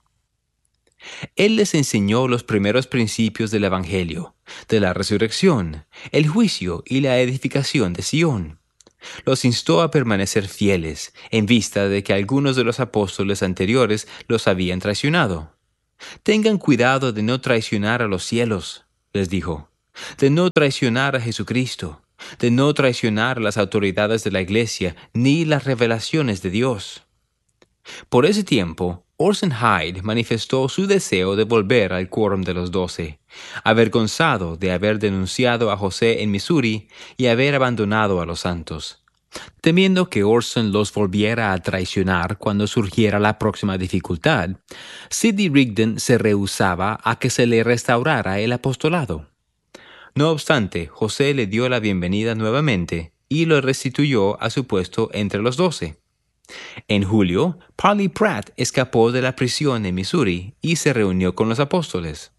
Él les enseñó los primeros principios del Evangelio, de la resurrección, el juicio y la edificación de Sión. Los instó a permanecer fieles, en vista de que algunos de los apóstoles anteriores los habían traicionado. Tengan cuidado de no traicionar a los cielos, les dijo, de no traicionar a Jesucristo, de no traicionar a las autoridades de la Iglesia ni las revelaciones de Dios. Por ese tiempo, Orson Hyde manifestó su deseo de volver al quórum de los 12, avergonzado de haber denunciado a José en Missouri y haber abandonado a los santos. Temiendo que Orson los volviera a traicionar cuando surgiera la próxima dificultad, Sidney Rigdon se rehusaba a que se le restaurara el apostolado. No obstante, José le dio la bienvenida nuevamente y lo restituyó a su puesto entre los 12. En julio, Parley Pratt escapó de la prisión en Missouri y se reunió con los apóstoles.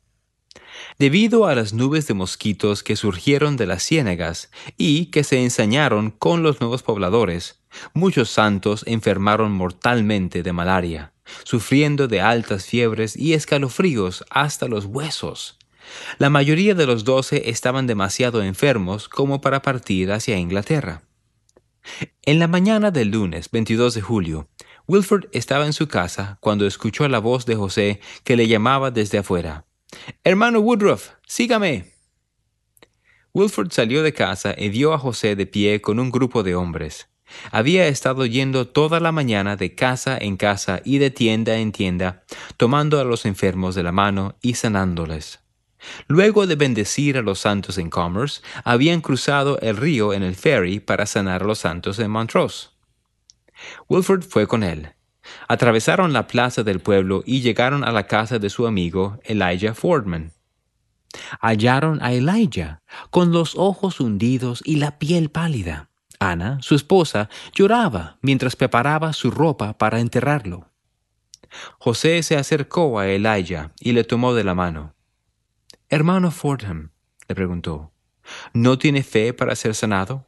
Debido a las nubes de mosquitos que surgieron de las ciénagas y que se ensañaron con los nuevos pobladores, muchos santos enfermaron mortalmente de malaria, sufriendo de altas fiebres y escalofríos hasta los huesos. La mayoría de los 12 estaban demasiado enfermos como para partir hacia Inglaterra. En la mañana del lunes 22 de julio, Wilford estaba en su casa cuando escuchó la voz de José que le llamaba desde afuera. «Hermano Woodruff, sígame». Wilford salió de casa y vio a José de pie con un grupo de hombres. Había estado yendo toda la mañana de casa en casa y de tienda en tienda, tomando a los enfermos de la mano y sanándoles. Luego de bendecir a los santos en Commerce, habían cruzado el río en el ferry para sanar a los santos en Montrose. Wilford fue con él. Atravesaron la plaza del pueblo y llegaron a la casa de su amigo Elijah Fordman. Hallaron a Elijah con los ojos hundidos y la piel pálida. Ana, su esposa, lloraba mientras preparaba su ropa para enterrarlo. José se acercó a Elijah y le tomó de la mano. «Hermano Fordham», le preguntó, «¿no tiene fe para ser sanado?»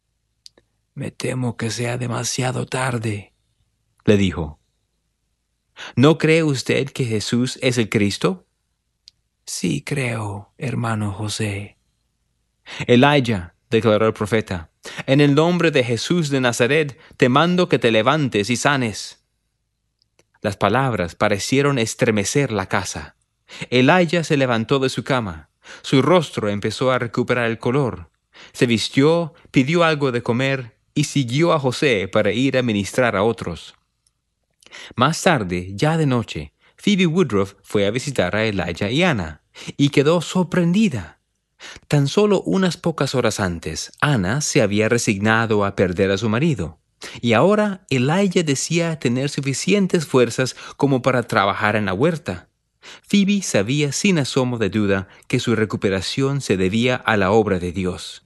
«Me temo que sea demasiado tarde», le dijo. «¿No cree usted que Jesús es el Cristo?» «Sí creo, hermano José». «Elijah», declaró el profeta, «en el nombre de Jesús de Nazaret, te mando que te levantes y sanes». Las palabras parecieron estremecer la casa. Elijah se levantó de su cama. Su rostro empezó a recuperar el color. Se vistió, pidió algo de comer y siguió a José para ir a ministrar a otros. Más tarde, ya de noche, Phoebe Woodruff fue a visitar a Elijah y Ana y quedó sorprendida. Tan solo unas pocas horas antes, Ana se había resignado a perder a su marido. Y ahora Elijah decía tener suficientes fuerzas como para trabajar en la huerta. Phoebe sabía sin asomo de duda que su recuperación se debía a la obra de Dios.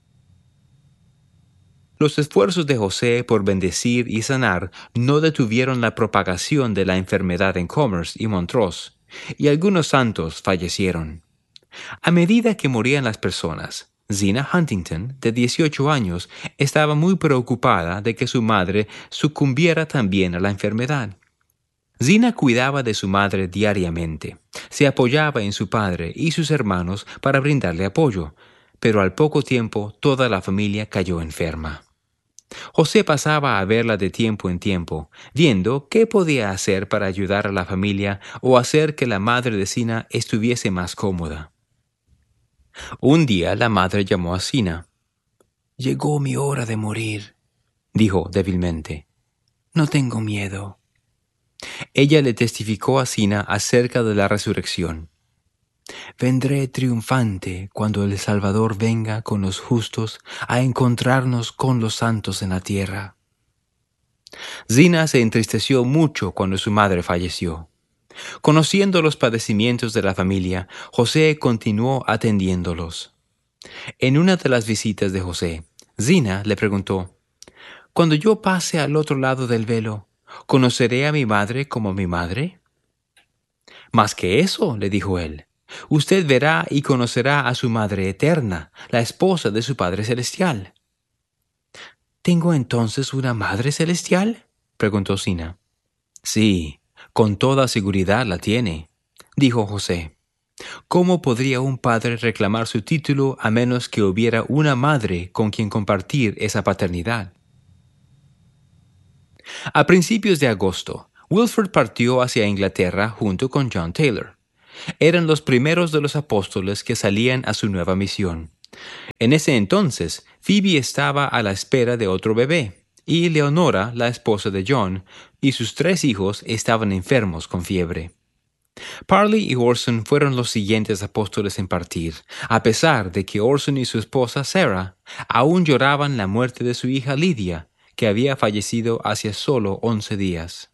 Los esfuerzos de José por bendecir y sanar no detuvieron la propagación de la enfermedad en Commerce y Montrose, y algunos santos fallecieron. A medida que morían las personas, Zina Huntington, de 18 años, estaba muy preocupada de que su madre sucumbiera también a la enfermedad. Zina cuidaba de su madre diariamente, se apoyaba en su padre y sus hermanos para brindarle apoyo, pero al poco tiempo toda la familia cayó enferma. José pasaba a verla de tiempo en tiempo, viendo qué podía hacer para ayudar a la familia o hacer que la madre de Zina estuviese más cómoda. Un día la madre llamó a Zina. «Llegó mi hora de morir», dijo débilmente. «No tengo miedo». Ella le testificó a Zina acerca de la resurrección. «Vendré triunfante cuando el Salvador venga con los justos a encontrarnos con los santos en la tierra». Zina se entristeció mucho cuando su madre falleció. Conociendo los padecimientos de la familia, José continuó atendiéndolos. En una de las visitas de José, Zina le preguntó, «Cuando yo pase al otro lado del velo, ¿conoceré a mi madre como mi madre?» Más que eso, le dijo él, usted verá y conocerá a su Madre Eterna, la esposa de su Padre Celestial. ¿Tengo entonces una Madre Celestial?, preguntó Sina. Sí, con toda seguridad la tiene, dijo José. ¿Cómo podría un padre reclamar su título a menos que hubiera una madre con quien compartir esa paternidad? A principios de agosto, Wilford partió hacia Inglaterra junto con John Taylor. Eran los primeros de los apóstoles que salían a su nueva misión. En ese entonces, Phoebe estaba a la espera de otro bebé, y Leonora, la esposa de John, y sus 3 hijos estaban enfermos con fiebre. Parley y Orson fueron los siguientes apóstoles en partir, a pesar de que Orson y su esposa Sarah aún lloraban la muerte de su hija Lydia, que había fallecido hace solo 11 días.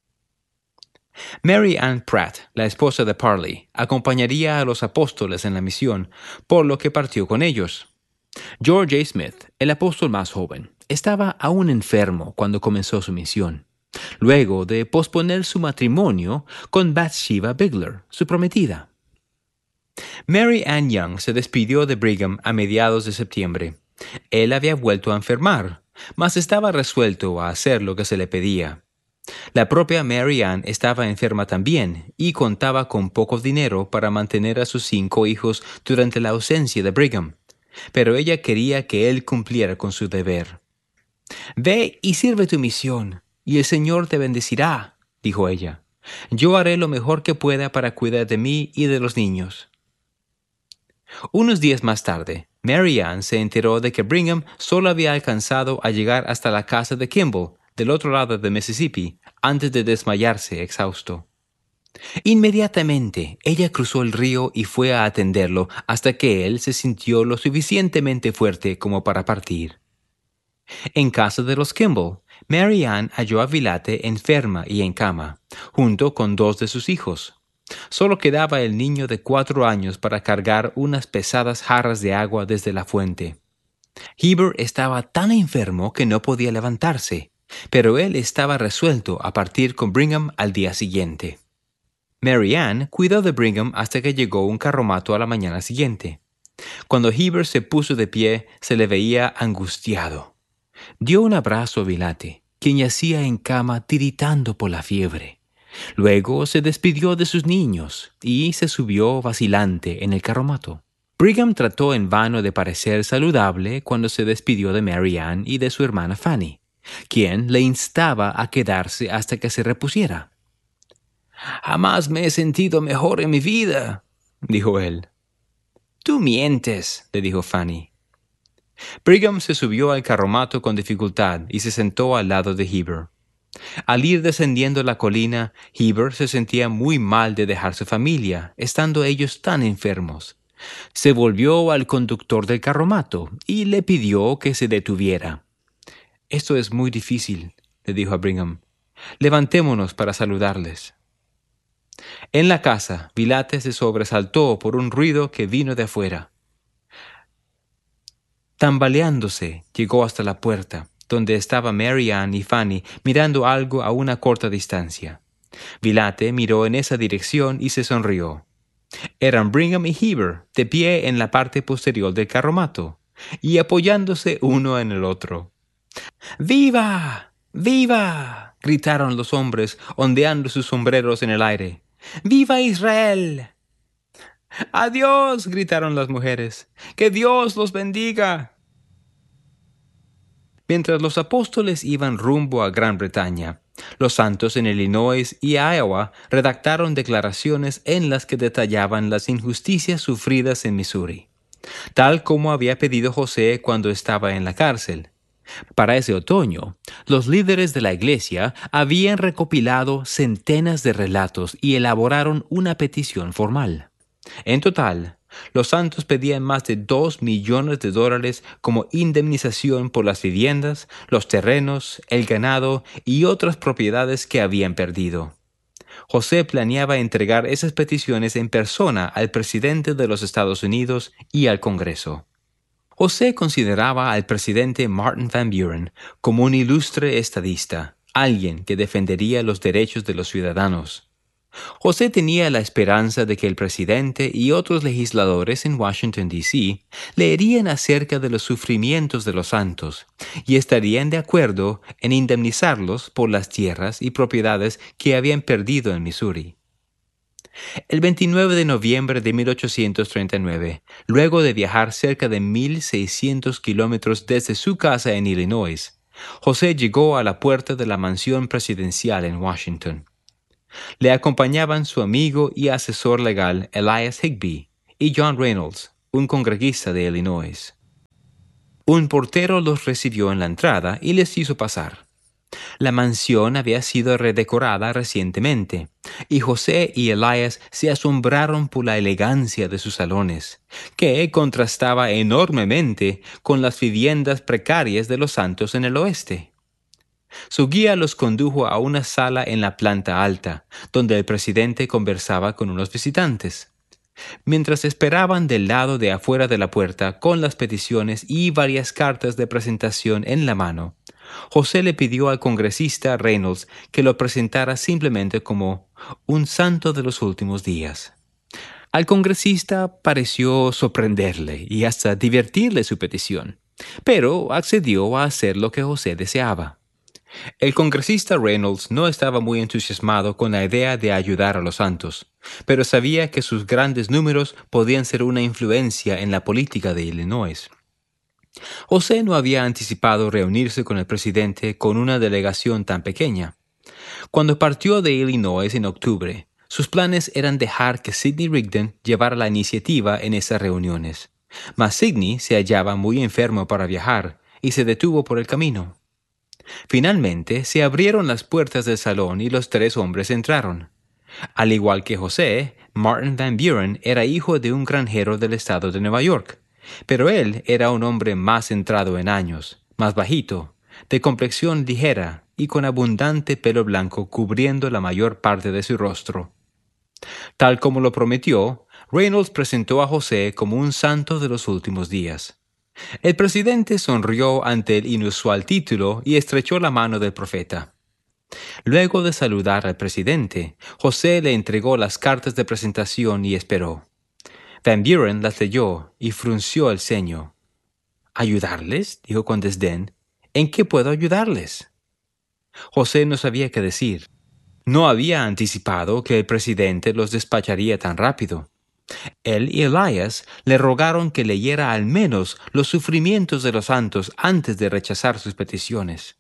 Mary Ann Pratt, la esposa de Parley, acompañaría a los apóstoles en la misión, por lo que partió con ellos. George A. Smith, el apóstol más joven, estaba aún enfermo cuando comenzó su misión, luego de posponer su matrimonio con Bathsheba Bigler, su prometida. Mary Ann Young se despidió de Brigham a mediados de septiembre. Él había vuelto a enfermar, mas estaba resuelto a hacer lo que se le pedía. La propia Mary Ann estaba enferma también y contaba con poco dinero para mantener a sus 5 hijos durante la ausencia de Brigham, pero ella quería que él cumpliera con su deber. «Ve y sirve tu misión, y el Señor te bendecirá», dijo ella. «Yo haré lo mejor que pueda para cuidar de mí y de los niños». Unos días más tarde, Mary Ann se enteró de que Brigham solo había alcanzado a llegar hasta la casa de Kimball, del otro lado de Mississippi, antes de desmayarse exhausto. Inmediatamente, ella cruzó el río y fue a atenderlo hasta que él se sintió lo suficientemente fuerte como para partir. En casa de los Kimball, Mary Ann halló a Vilate enferma y en cama, junto con 2 de sus hijos. Solo quedaba el niño de 4 años para cargar unas pesadas jarras de agua desde la fuente. Heber estaba tan enfermo que no podía levantarse, pero él estaba resuelto a partir con Brigham al día siguiente. Mary Ann cuidó de Brigham hasta que llegó un carromato a la mañana siguiente. Cuando Heber se puso de pie, se le veía angustiado. Dio un abrazo a Vilate, quien yacía en cama tiritando por la fiebre. Luego se despidió de sus niños y se subió vacilante en el carromato. Brigham trató en vano de parecer saludable cuando se despidió de Mary Ann y de su hermana Fanny, quien le instaba a quedarse hasta que se repusiera. «Jamás me he sentido mejor en mi vida», dijo él. «Tú mientes», le dijo Fanny. Brigham se subió al carromato con dificultad y se sentó al lado de Heber. Al ir descendiendo la colina, Heber se sentía muy mal de dejar su familia, estando ellos tan enfermos. Se volvió al conductor del carromato y le pidió que se detuviera. «Esto es muy difícil», le dijo a Brigham. «Levantémonos para saludarles». En la casa, Vilate se sobresaltó por un ruido que vino de afuera. Tambaleándose, llegó hasta la puerta, donde estaba Mary Ann y Fanny mirando algo a una corta distancia. Vilate miró en esa dirección y se sonrió. Eran Brigham y Heber, de pie en la parte posterior del carromato, y apoyándose uno en el otro. «¡Viva! ¡Viva!», gritaron los hombres, ondeando sus sombreros en el aire. «¡Viva Israel!». «¡Adiós!», gritaron las mujeres. «¡Que Dios los bendiga!». Mientras los apóstoles iban rumbo a Gran Bretaña, los santos en Illinois y Iowa redactaron declaraciones en las que detallaban las injusticias sufridas en Missouri, tal como había pedido José cuando estaba en la cárcel. Para ese otoño, los líderes de la iglesia habían recopilado centenas de relatos y elaboraron una petición formal. En total, los santos pedían más de $2 millones como indemnización por las viviendas, los terrenos, el ganado y otras propiedades que habían perdido. José planeaba entregar esas peticiones en persona al presidente de los Estados Unidos y al Congreso. José consideraba al presidente Martin Van Buren como un ilustre estadista, alguien que defendería los derechos de los ciudadanos. José tenía la esperanza de que el presidente y otros legisladores en Washington, D.C. leerían acerca de los sufrimientos de los santos y estarían de acuerdo en indemnizarlos por las tierras y propiedades que habían perdido en Missouri. El 29 de noviembre de 1839, luego de viajar cerca de 1,600 kilómetros desde su casa en Illinois, José llegó a la puerta de la mansión presidencial en Washington. Le acompañaban su amigo y asesor legal Elias Higbee y John Reynolds, un congreguista de Illinois. Un portero los recibió en la entrada y les hizo pasar. La mansión había sido redecorada recientemente, y José y Elias se asombraron por la elegancia de sus salones, que contrastaba enormemente con las viviendas precarias de los santos en el oeste. Su guía los condujo a una sala en la planta alta, donde el presidente conversaba con unos visitantes. Mientras esperaban del lado de afuera de la puerta con las peticiones y varias cartas de presentación en la mano, José le pidió al congresista Reynolds que lo presentara simplemente como un santo de los últimos días. Al congresista pareció sorprenderle y hasta divertirle su petición, pero accedió a hacer lo que José deseaba. El congresista Reynolds no estaba muy entusiasmado con la idea de ayudar a los santos, pero sabía que sus grandes números podían ser una influencia en la política de Illinois. José no había anticipado reunirse con el presidente con una delegación tan pequeña. Cuando partió de Illinois en octubre, sus planes eran dejar que Sidney Rigdon llevara la iniciativa en esas reuniones, mas Sidney se hallaba muy enfermo para viajar y se detuvo por el camino. Finalmente se abrieron las puertas del salón y los 3 hombres entraron. Al igual que José, Martin Van Buren era hijo de un granjero del estado de Nueva York, pero él era un hombre más centrado en años, más bajito, de complexión ligera y con abundante pelo blanco cubriendo la mayor parte de su rostro. Tal como lo prometió, Reynolds presentó a José como un santo de los últimos días. El presidente sonrió ante el inusual título y estrechó la mano del profeta. Luego de saludar al presidente, José le entregó las cartas de presentación y esperó. Van Buren las leyó y frunció el ceño. ¿Ayudarles?, dijo con desdén. ¿En qué puedo ayudarles? José no sabía qué decir. No había anticipado que el presidente los despacharía tan rápido. Él y Elias le rogaron que leyera al menos los sufrimientos de los santos antes de rechazar sus peticiones.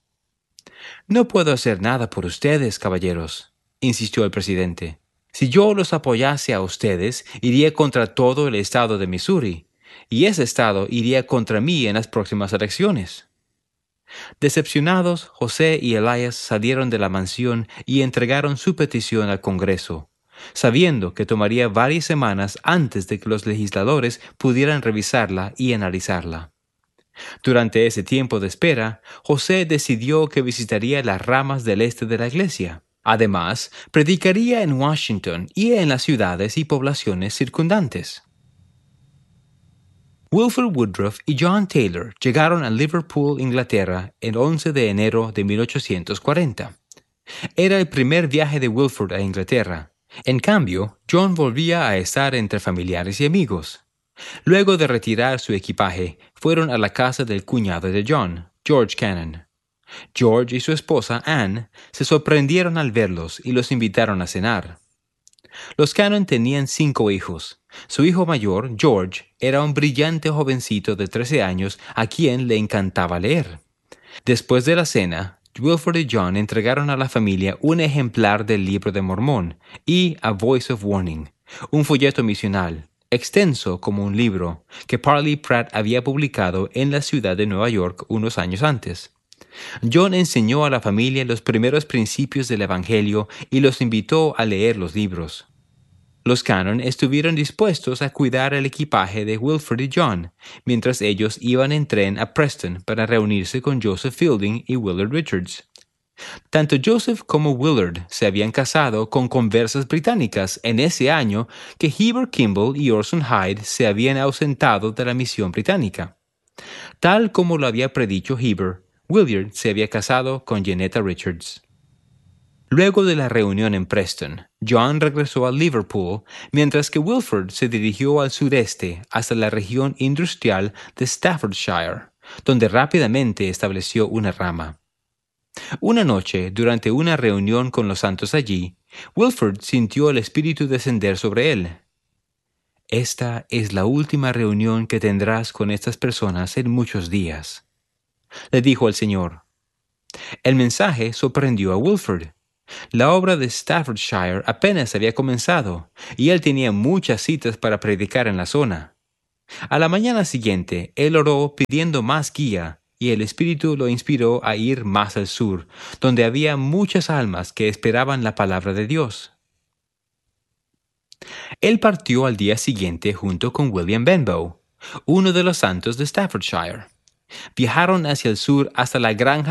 «No puedo hacer nada por ustedes, caballeros», insistió el presidente. «Si yo los apoyase a ustedes, iría contra todo el estado de Missouri, y ese estado iría contra mí en las próximas elecciones». Decepcionados, José y Elias salieron de la mansión y entregaron su petición al Congreso, sabiendo que tomaría varias semanas antes de que los legisladores pudieran revisarla y analizarla. Durante ese tiempo de espera, José decidió que visitaría las ramas del este de la iglesia. Además, predicaría en Washington y en las ciudades y poblaciones circundantes. Wilford Woodruff y John Taylor llegaron a Liverpool, Inglaterra, el 11 de enero de 1840. Era el primer viaje de Wilford a Inglaterra. En cambio, John volvía a estar entre familiares y amigos. Luego de retirar su equipaje, fueron a la casa del cuñado de John, George Cannon. George y su esposa, Anne, se sorprendieron al verlos y los invitaron a cenar. Los Cannon tenían 5 hijos. Su hijo mayor, George, era un brillante jovencito de 13 años a quien le encantaba leer. Después de la cena, Wilford y John entregaron a la familia un ejemplar del Libro de Mormón y A Voice of Warning, un folleto misional, extenso como un libro, que Parley Pratt había publicado en la ciudad de Nueva York unos años antes. John enseñó a la familia los primeros principios del Evangelio y los invitó a leer los libros. Los Cannon estuvieron dispuestos a cuidar el equipaje de Wilford y John, mientras ellos iban en tren a Preston para reunirse con Joseph Fielding y Willard Richards. Tanto Joseph como Willard se habían casado con conversas británicas en ese año que Heber Kimball y Orson Hyde se habían ausentado de la misión británica. Tal como lo había predicho Heber, Willard se había casado con Janetta Richards. Luego de la reunión en Preston, John regresó a Liverpool, mientras que Wilford se dirigió al sureste hasta la región industrial de Staffordshire, donde rápidamente estableció una rama. Una noche, durante una reunión con los santos allí, Wilford sintió el Espíritu descender sobre él. Esta es la última reunión que tendrás con estas personas en muchos días, le dijo el Señor. El mensaje sorprendió a Wilford. La obra de Staffordshire apenas había comenzado, y él tenía muchas citas para predicar en la zona. A la mañana siguiente, él oró pidiendo más guía, y el Espíritu lo inspiró a ir más al sur, donde había muchas almas que esperaban la palabra de Dios. Él partió al día siguiente junto con William Benbow, uno de los santos de Staffordshire. Viajaron hacia el sur hasta la granja